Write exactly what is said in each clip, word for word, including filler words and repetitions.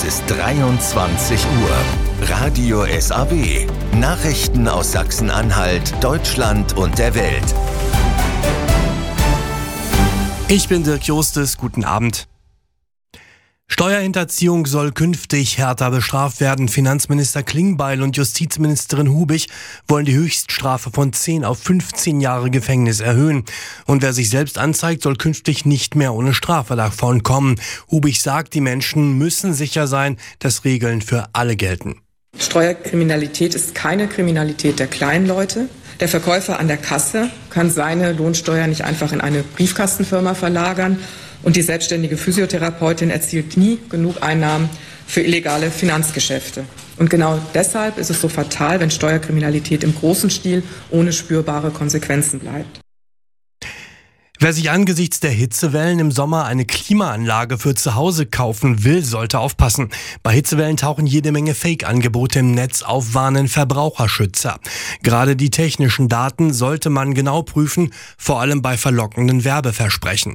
Es ist dreiundzwanzig Uhr. Radio S A W. Nachrichten aus Sachsen-Anhalt, Deutschland und der Welt. Ich bin Dirk Justus, guten Abend. Steuerhinterziehung soll künftig härter bestraft werden. Finanzminister Klingbeil und Justizministerin Hubig wollen die Höchststrafe von zehn auf fünfzehn Jahre Gefängnis erhöhen. Und wer sich selbst anzeigt, soll künftig nicht mehr ohne Strafe davon kommen. Hubig sagt, die Menschen müssen sicher sein, dass Regeln für alle gelten. Steuerkriminalität ist keine Kriminalität der kleinen Leute. Der Verkäufer an der Kasse kann seine Lohnsteuer nicht einfach in eine Briefkastenfirma verlagern. Und die selbstständige Physiotherapeutin erzielt nie genug Einnahmen für illegale Finanzgeschäfte. Und genau deshalb ist es so fatal, wenn Steuerkriminalität im großen Stil ohne spürbare Konsequenzen bleibt. Wer sich angesichts der Hitzewellen im Sommer eine Klimaanlage für zu Hause kaufen will, sollte aufpassen. Bei Hitzewellen tauchen jede Menge Fake-Angebote im Netz auf, warnen Verbraucherschützer. Gerade die technischen Daten sollte man genau prüfen, vor allem bei verlockenden Werbeversprechen.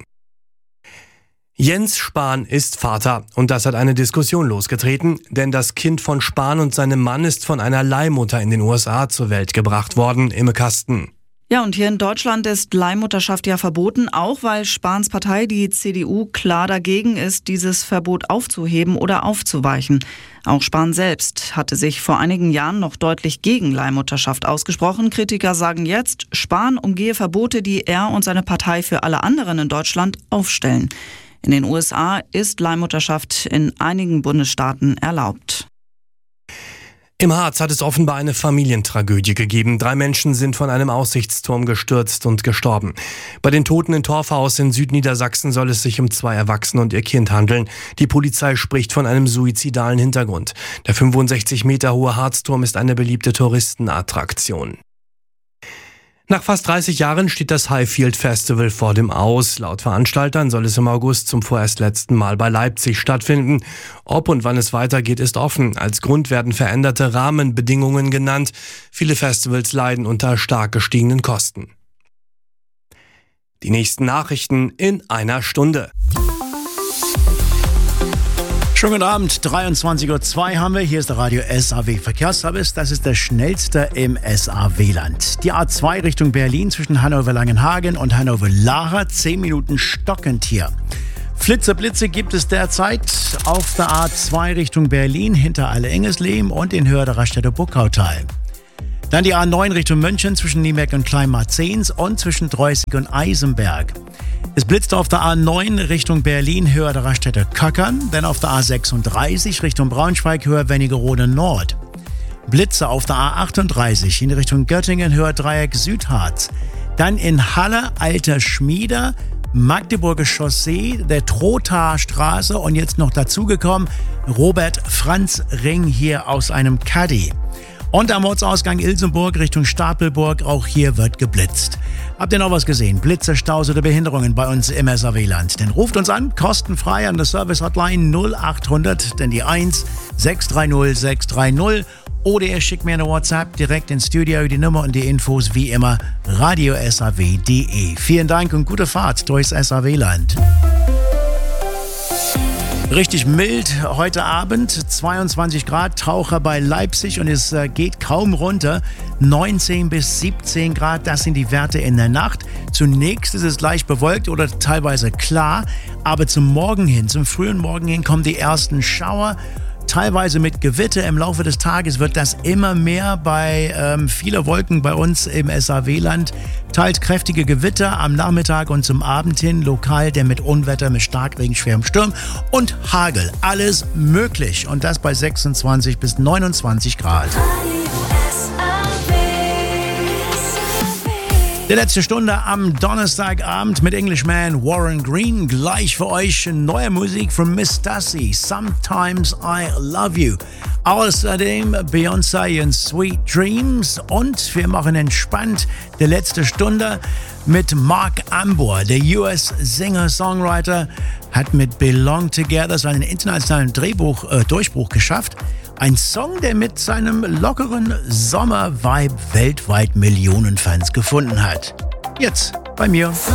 Jens Spahn ist Vater und das hat eine Diskussion losgetreten, denn das Kind von Spahn und seinem Mann ist von einer Leihmutter in den U S A zur Welt gebracht worden, Imme Kasten. Ja, und hier in Deutschland ist Leihmutterschaft ja verboten, auch weil Spahns Partei, die C D U, klar dagegen ist, dieses Verbot aufzuheben oder aufzuweichen. Auch Spahn selbst hatte sich vor einigen Jahren noch deutlich gegen Leihmutterschaft ausgesprochen. Kritiker sagen jetzt, Spahn umgehe Verbote, die er und seine Partei für alle anderen in Deutschland aufstellen. In den U S A ist Leihmutterschaft in einigen Bundesstaaten erlaubt. Im Harz hat es offenbar eine Familientragödie gegeben. Drei Menschen sind von einem Aussichtsturm gestürzt und gestorben. Bei den Toten in Torfhaus in Südniedersachsen soll es sich um zwei Erwachsene und ihr Kind handeln. Die Polizei spricht von einem suizidalen Hintergrund. Der fünfundsechzig Meter hohe Harzturm ist eine beliebte Touristenattraktion. Nach fast dreißig Jahren steht das Highfield Festival vor dem Aus. Laut Veranstaltern soll es im August zum vorerst letzten Mal bei Leipzig stattfinden. Ob und wann es weitergeht, ist offen. Als Grund werden veränderte Rahmenbedingungen genannt. Viele Festivals leiden unter stark gestiegenen Kosten. Die nächsten Nachrichten in einer Stunde. Schönen guten Abend, dreiundzwanzig Uhr zwei haben wir. Hier ist der Radio S A W Verkehrsservice. Das ist der schnellste im S A W-Land. Die A zwei Richtung Berlin zwischen Hannover-Langenhagen und Hannover-Laacher, zehn Minuten stockend hier. Flitze-Blitze gibt es derzeit auf der A zwei Richtung Berlin hinter Alle-Engesleben und in Höhe der Raststätte Buckautal. Dann die A neun Richtung München zwischen Niemeck und Kleinmarzens und zwischen Dreußig und Eisenberg. Es blitzt auf der A neun Richtung Berlin höher der Raststätte Köckern, dann auf der A sechsunddreißig Richtung Braunschweig höher Wernigerode Nord. Blitze auf der A achtunddreißig in Richtung Göttingen höher Dreieck Südharz. Dann in Halle Alter Schmieder, Magdeburger Chaussee, der Trothaer Straße und jetzt noch dazugekommen Robert Franz Ring hier aus einem Caddy. Und am Ortsausgang Ilsenburg Richtung Stapelburg, auch hier wird geblitzt. Habt ihr noch was gesehen? Blitze, Staus oder Behinderungen bei uns im S A W-Land? Dann ruft uns an, kostenfrei an der Service-Hotline null achthundert, denn die eins sechs drei null sechs drei null. Oder ihr schickt mir eine WhatsApp direkt ins Studio, die Nummer und die Infos wie immer radio S A W punkt de. Vielen Dank und gute Fahrt durchs S A W-Land. Richtig mild heute Abend, zweiundzwanzig Grad, Taucher bei Leipzig und es äh, geht kaum runter. neunzehn bis siebzehn Grad, das sind die Werte in der Nacht. Zunächst ist es leicht bewölkt oder teilweise klar, aber zum Morgen hin, zum frühen Morgen hin kommen die ersten Schauer. Teilweise mit Gewitter. Im Laufe des Tages wird das immer mehr bei ähm, viele Wolken bei uns im S A W-Land. Teils kräftige Gewitter am Nachmittag und zum Abend hin. Lokal der mit Unwetter, mit Starkregen, schwerem Sturm und Hagel. Alles möglich. Und das bei sechsundzwanzig bis neunundzwanzig Grad. Die letzte Stunde am Donnerstagabend mit Englishman Warren Green. Gleich für euch neue Musik von Miss Stassi. Sometimes I Love You. Außerdem Beyoncé und Sweet Dreams. Und wir machen entspannt die letzte Stunde mit Mark Ambor. Der U S Singer-Songwriter hat mit Belong Together seinen internationalen Drehbuch, äh, Durchbruch geschafft. Ein Song, der mit seinem lockeren Sommer-Vibe weltweit Millionen Fans gefunden hat. Jetzt bei mir.